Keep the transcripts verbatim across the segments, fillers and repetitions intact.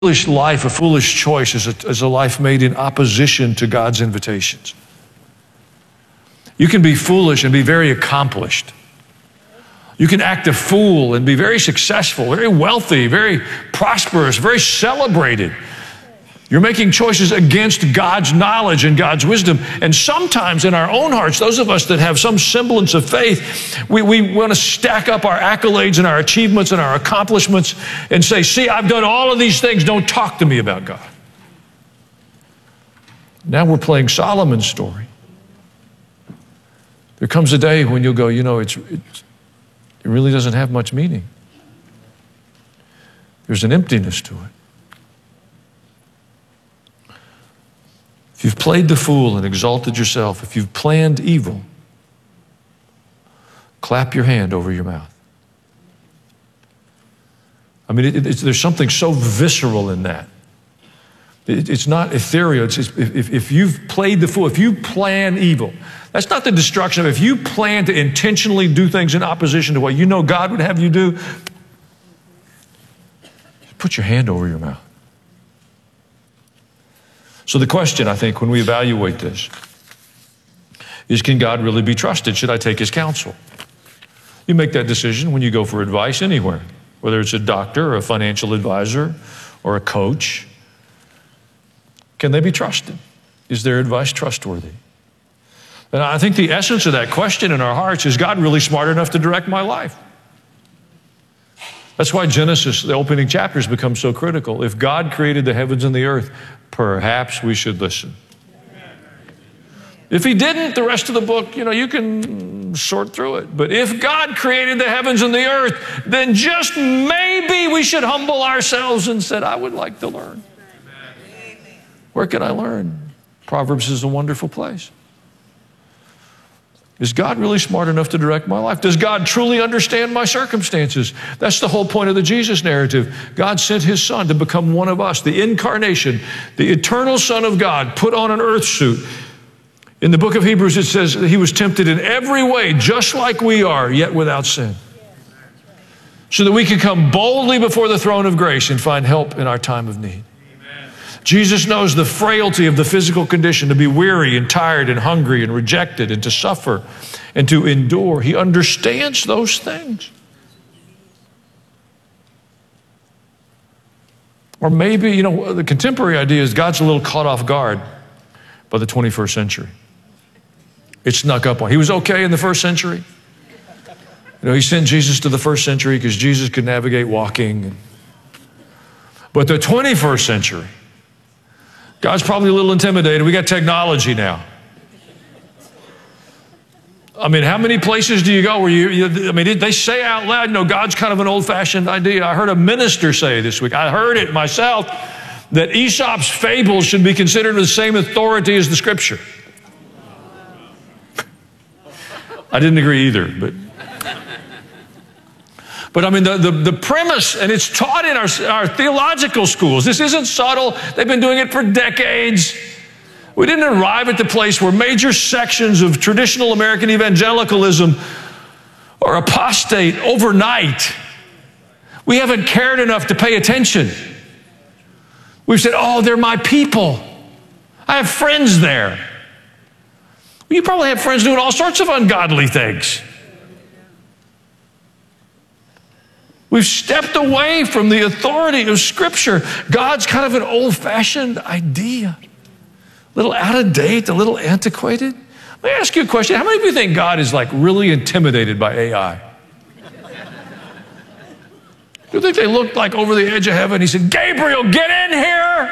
foolish life, a foolish choice, is a, is a life made in opposition to God's invitations. You can be foolish and be very accomplished. You can act a fool and be very successful, very wealthy, very prosperous, very celebrated. You're making choices against God's knowledge and God's wisdom. And sometimes in our own hearts, those of us that have some semblance of faith, we, we want to stack up our accolades and our achievements and our accomplishments and say, see, I've done all of these things. Don't talk to me about God. Now we're playing Solomon's story. There comes a day when you'll go, you know, it's, it's, it really doesn't have much meaning. There's an emptiness to it. If you've played the fool and exalted yourself, if you've planned evil, clap your hand over your mouth. I mean, it, it's, there's something so visceral in that. It, it's not ethereal. It's, it's, if, if you've played the fool, if you plan evil, that's not the destruction. If you plan to intentionally do things in opposition to what you know God would have you do, put your hand over your mouth. So the question, I think, when we evaluate this is, can God really be trusted? Should I take his counsel? You make that decision when you go for advice anywhere, whether it's a doctor or a financial advisor or a coach. Can they be trusted? Is their advice trustworthy? And I think the essence of that question in our hearts is, God really smart enough to direct my life? That's why Genesis, the opening chapters, become so critical. If God created the heavens and the earth, perhaps we should listen. If he didn't, the rest of the book, you know, you can sort through it. But if God created the heavens and the earth, then just maybe we should humble ourselves and say, I would like to learn. Where can I learn? Proverbs is a wonderful place. Is God really smart enough to direct my life? Does God truly understand my circumstances? That's the whole point of the Jesus narrative. God sent his son to become one of us, the incarnation, the eternal Son of God, put on an earth suit. In the book of Hebrews, it says that he was tempted in every way, just like we are, yet without sin. So that we can come boldly before the throne of grace and find help in our time of need. Jesus knows the frailty of the physical condition, to be weary and tired and hungry and rejected and to suffer and to endure. He understands those things. Or maybe, you know, the contemporary idea is God's a little caught off guard by the twenty-first century. It snuck up on him. He was okay in the first century. You know, he sent Jesus to the first century because Jesus could navigate walking. But the twenty-first century, God's probably a little intimidated. We got technology now. I mean, how many places do you go where you, you I mean, they say out loud, you know, God's kind of an old-fashioned idea. I heard a minister say this week, I heard it myself, that Aesop's fables should be considered the same authority as the scripture. I didn't agree either, but... But I mean, the, the, the premise, and it's taught in our, our theological schools. This isn't subtle. They've been doing it for decades. We didn't arrive at the place where major sections of traditional American evangelicalism are apostate overnight. We haven't cared enough to pay attention. We've said, oh, they're my people. I have friends there. Well, you probably have friends doing all sorts of ungodly things. We've stepped away from the authority of Scripture. God's kind of an old-fashioned idea. A little out of date, a little antiquated. Let me ask you a question. How many of you think God is like really intimidated by A I? Do you think they looked like over the edge of heaven? He said, Gabriel, get in here.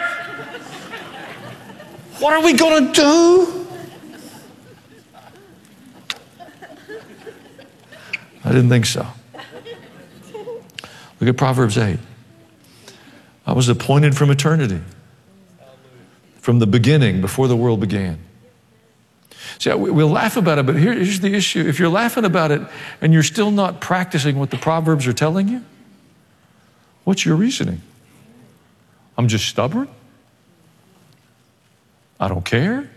What are we going to do? I didn't think so. Look at Proverbs eight. I was appointed from eternity, from the beginning, before the world began. See, we'll laugh about it, but here's the issue. If you're laughing about it and you're still not practicing what the Proverbs are telling you, what's your reasoning? I'm just stubborn? I don't care?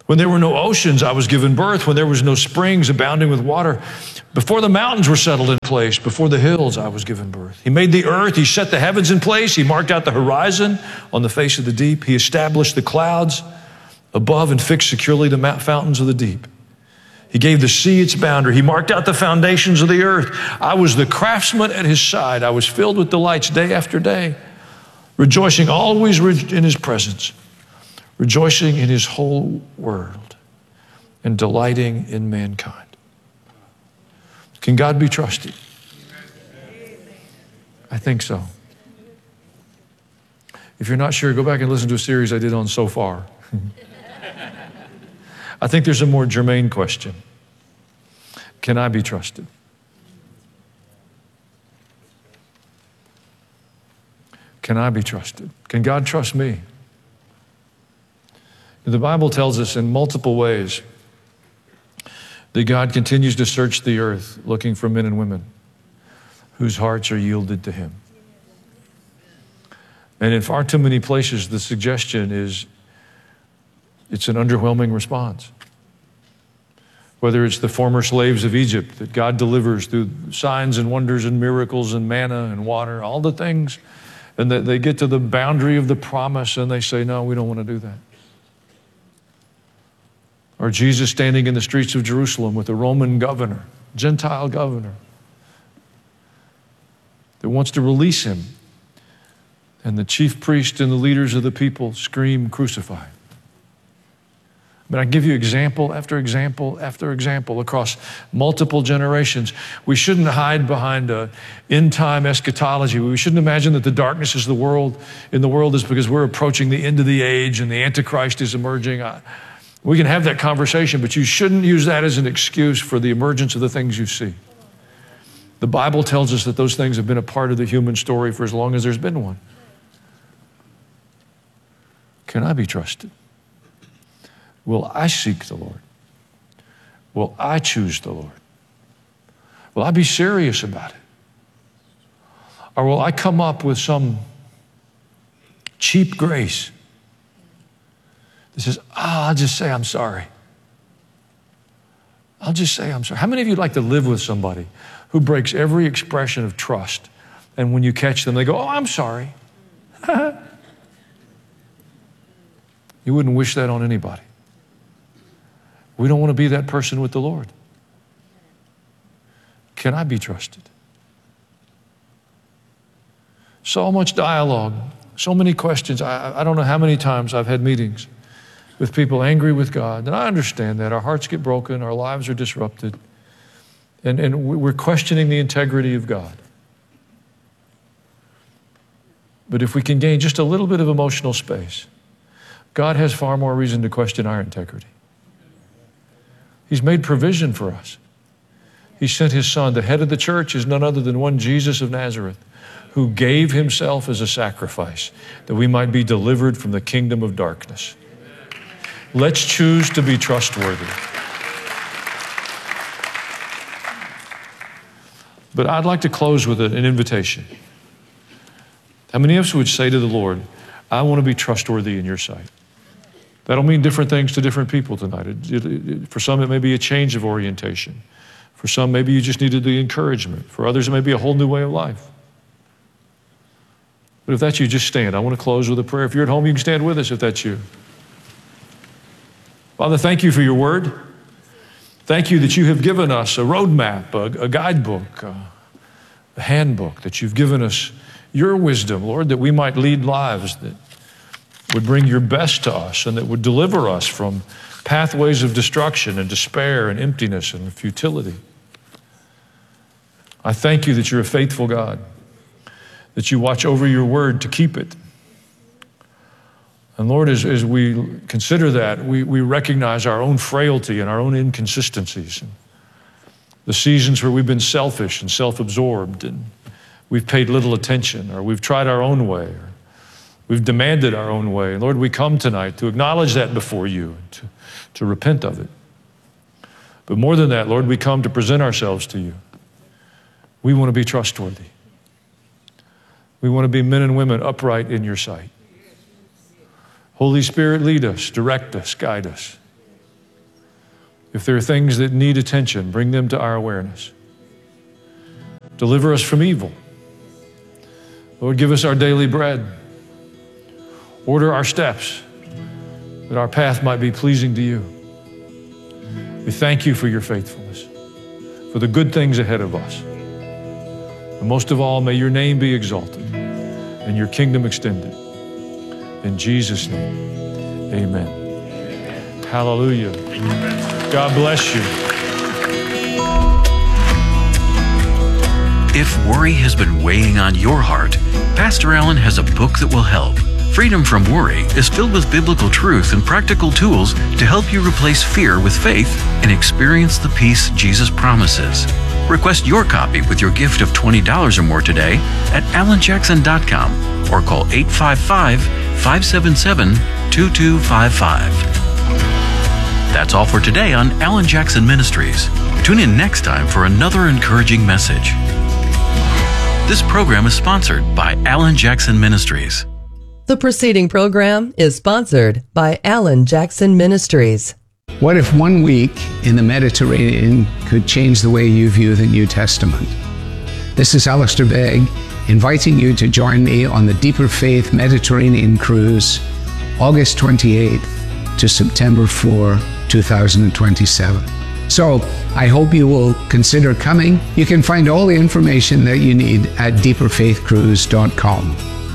When there were no oceans, I was given birth. When there was no springs abounding with water, before the mountains were settled in place, before the hills, I was given birth. He made the earth. He set the heavens in place. He marked out the horizon on the face of the deep. He established the clouds above and fixed securely the fountains of the deep. He gave the sea its boundary. He marked out the foundations of the earth. I was the craftsman at his side. I was filled with delights day after day, rejoicing always in his presence, rejoicing in his whole world, and delighting in mankind. Can God be trusted? I think so. If you're not sure, go back and listen to a series I did on So Far. I think there's a more germane question. Can I be trusted? Can I be trusted? Can God trust me? The Bible tells us in multiple ways that God continues to search the earth looking for men and women whose hearts are yielded to him. And in far too many places, the suggestion is it's an underwhelming response. Whether it's the former slaves of Egypt that God delivers through signs and wonders and miracles and manna and water, all the things, and that they get to the boundary of the promise and they say, no, we don't want to do that. Or Jesus standing in the streets of Jerusalem with a Roman governor, Gentile governor, that wants to release him. And the chief priest and the leaders of the people scream, crucify. But I give you example after example after example across multiple generations. We shouldn't hide behind a end-time eschatology. We shouldn't imagine that the darkness is the world in the world is because we're approaching the end of the age and the Antichrist is emerging. I, We can have that conversation, but you shouldn't use that as an excuse for the emergence of the things you see. The Bible tells us that those things have been a part of the human story for as long as there's been one. Can I be trusted? Will I seek the Lord? Will I choose the Lord? Will I be serious about it? Or will I come up with some cheap grace? It says, oh, I'll just say I'm sorry. I'll just say I'm sorry. How many of you would like to live with somebody who breaks every expression of trust, and when you catch them, they go, oh, I'm sorry? You wouldn't wish that on anybody. We don't want to be that person with the Lord. Can I be trusted? So much dialogue, so many questions. I, I don't know how many times I've had meetings with people angry with God. And I understand that. Our hearts get broken. Our lives are disrupted. And, and we're questioning the integrity of God. But if we can gain just a little bit of emotional space, God has far more reason to question our integrity. He's made provision for us. He sent his son. The head of the church is none other than one Jesus of Nazareth, who gave himself as a sacrifice that we might be delivered from the kingdom of darkness. Let's choose to be trustworthy. But I'd like to close with an invitation. How many of us would say to the Lord, I want to be trustworthy in your sight? That'll mean different things to different people tonight. It, it, it, for some, it may be a change of orientation. For some, maybe you just needed the encouragement. For others, it may be a whole new way of life. But if that's you, just stand. I want to close with a prayer. If you're at home, you can stand with us if that's you. Father, thank you for your word. Thank you that you have given us a roadmap, a, a guidebook, a, a handbook, that you've given us your wisdom, Lord, that we might lead lives that would bring your best to us and that would deliver us from pathways of destruction and despair and emptiness and futility. I thank you that you're a faithful God, that you watch over your word to keep it. And Lord, as, as we consider that, we, we recognize our own frailty and our own inconsistencies. And the seasons where we've been selfish and self-absorbed and we've paid little attention, or we've tried our own way, or we've demanded our own way. And Lord, we come tonight to acknowledge that before you, and to, to repent of it. But more than that, Lord, we come to present ourselves to you. We want to be trustworthy. We want to be men and women upright in your sight. Holy Spirit, lead us, direct us, guide us. If there are things that need attention, bring them to our awareness. Deliver us from evil. Lord, give us our daily bread. Order our steps, that our path might be pleasing to you. We thank you for your faithfulness, for the good things ahead of us. And most of all, may your name be exalted and your kingdom extended. In Jesus' name, amen. Amen. Hallelujah. God bless you. If worry has been weighing on your heart, Pastor Allen has a book that will help. Freedom from Worry is filled with biblical truth and practical tools to help you replace fear with faith and experience the peace Jesus promises. Request your copy with your gift of twenty dollars or more today at alan jackson dot com or call eight five five, five seven seven, two two five five. That's all for today on Alan Jackson Ministries. Tune in next time for another encouraging message. This program is sponsored by Alan Jackson Ministries. The preceding program is sponsored by Alan Jackson Ministries. What if one week in the Mediterranean could change the way you view the New Testament? This is Alistair Begg, inviting you to join me on the Deeper Faith Mediterranean Cruise, August twenty-eighth to September fourth, two thousand twenty-seven. So, I hope you will consider coming. You can find all the information that you need at deeper faith cruise dot com.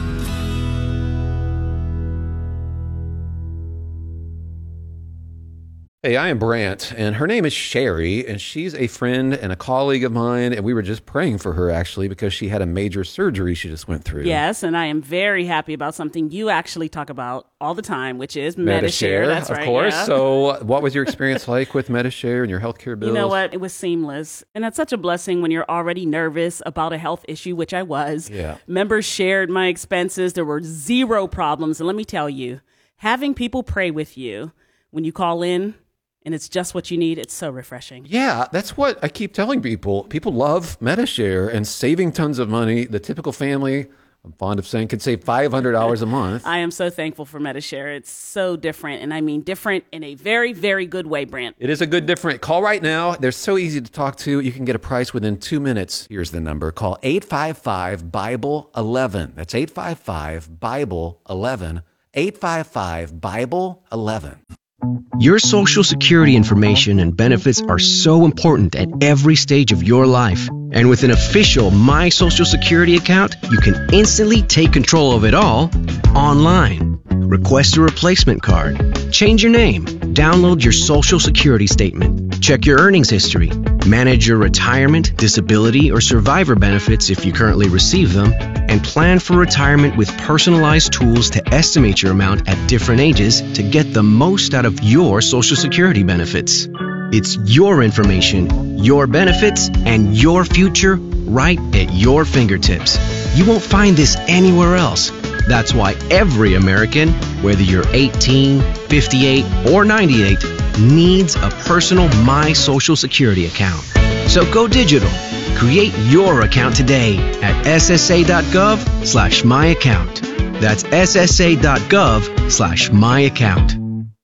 Hey, I am Brant, and her name is Sherry, and she's a friend and a colleague of mine, and we were just praying for her, actually, because she had a major surgery she just went through. Yes, and I am very happy about something you actually talk about all the time, which is Medi-Share. That's of right, course. yeah. So what was your experience like with Medi-Share and your healthcare bills? You know what? It was seamless, and it's such a blessing when you're already nervous about a health issue, which I was. Yeah. Members shared my expenses. There were zero problems, and let me tell you, having people pray with you when you call in, and it's just what you need, it's so refreshing. Yeah, that's what I keep telling people. People love Medi-Share and saving tons of money. The typical family, I'm fond of saying, could save five hundred dollars a month. I am so thankful for Medi-Share. It's so different, and I mean different in a very, very good way, Brant. It is a good different. Call right now. They're so easy to talk to. You can get a price within two minutes. Here's the number. Call eight five five, Bible eleven. That's eight five five, Bible eleven. eight five five, Bible eleven. Your Social Security information and benefits are so important at every stage of your life. And with an official My Social Security account, you can instantly take control of it all online. Request a replacement card, change your name, download your Social Security statement, check your earnings history, manage your retirement, disability, or survivor benefits if you currently receive them, and plan for retirement with personalized tools to estimate your amount at different ages to get the most out of your Social Security benefits. It's your information, your benefits, and your future right at your fingertips. You won't find this anywhere else. That's why every American, whether you're eighteen, fifty-eight, or ninety-eight, needs a personal My Social Security account. So go digital. Create your account today at S S A dot gov slash my account. That's S S A dot gov slash my account.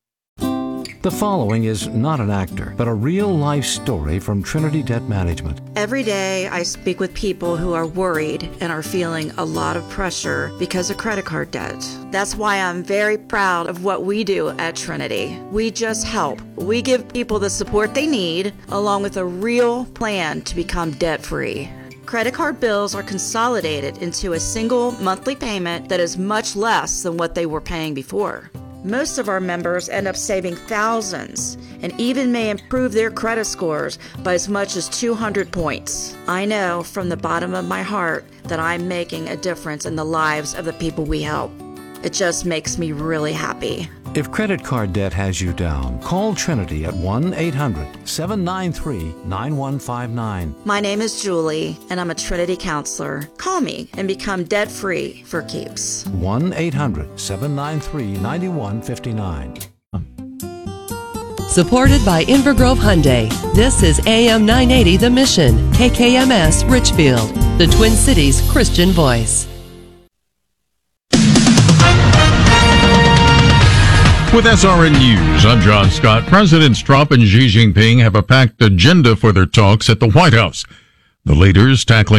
The following is not an actor, but a real-life story from Trinity Debt Management. Every day I speak with people who are worried and are feeling a lot of pressure because of credit card debt. That's why I'm very proud of what we do at Trinity. We just help. We give people the support they need, along with a real plan to become debt-free. Credit card bills are consolidated into a single monthly payment that is much less than what they were paying before. Most of our members end up saving thousands and even may improve their credit scores by as much as two hundred points. I know from the bottom of my heart that I'm making a difference in the lives of the people we help. It just makes me really happy. If credit card debt has you down, call Trinity at one eight hundred, seven nine three, nine one five nine. My name is Julie, and I'm a Trinity counselor. Call me and become debt-free for keeps. one eight hundred, seven nine three, nine one five nine. Supported by Invergrove Hyundai, this is A M nine eighty The Mission, K K M S Richfield, the Twin Cities Christian Voice. With S R N News, I'm John Scott. Presidents Trump and Xi Jinping have a packed agenda for their talks at the White House. The leaders tackling